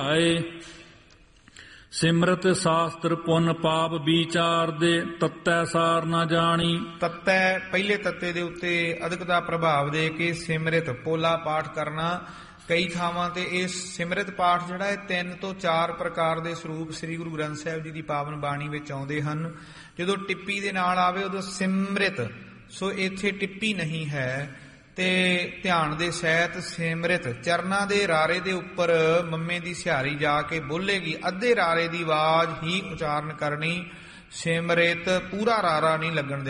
ਆਏ। ਸਿਮਰਤ ਸ਼ਾਸਤਰ ਪੁੰਨ ਪਾਪ ਵਿਚਾਰ ਦੇ, ਤਤੈ ਸਾਰ ਨਾ ਜਾਣੀ। ਤਤੈ ਪਹਿਲੇ ਤੱਤੇ ਦੇ ਉੱਤੇ ਅਧਿਕ ਦਾ ਪ੍ਰਭਾਵ ਦੇ ਕੇ ਸਿਮਰਿਤ ਪੋਲਾ ਪਾਠ ਕਰਨਾ। ਕਈ ਥਾਵਾਂ ਤੇ ਇਹ ਸਿਮਰਿਤ ਪਾਠ ਜਿਹੜਾ ਹੈ 3 ਤੋਂ 4 ਪ੍ਰਕਾਰ ਦੇ ਸਰੂਪ ਸ੍ਰੀ ਗੁਰੂ ਗ੍ਰੰਥ ਸਾਹਿਬ ਜੀ ਦੀ ਪਾਵਨ ਬਾਣੀ ਵਿੱਚ ਆਉਂਦੇ ਹਨ। ਜਦੋਂ ਟਿੱਪੀ ਦੇ ਨਾਲ ਆਵੇ ਉਦੋਂ ਸਿਮਰਿਤ, ਸੋ ਇੱਥੇ ਟਿੱਪੀ ਨਹੀਂ ਹੈ ਤੇ ਧਿਆਨ ਦੇ ਸਹਿਤ ਸਿਮਰਿਤ। ਚਰਨਾਂ ਦੇ ਰਾਰੇ ਦੇ ਉੱਪਰ ਮੰਮੇ ਦੀ ਸਿਹਾਰੀ ਜਾ ਕੇ ਬੋਲੇਗੀ, ਅੱਧੇ ਰਾਰੇ ਦੀ ਆਵਾਜ਼ ਹੀ ਉਚਾਰਨ ਕਰਨੀ। ਸਿਮਰਿਤ ਪੂਰਾ ਰਾਰਾ ਨਹੀਂ ਲੱਗਣ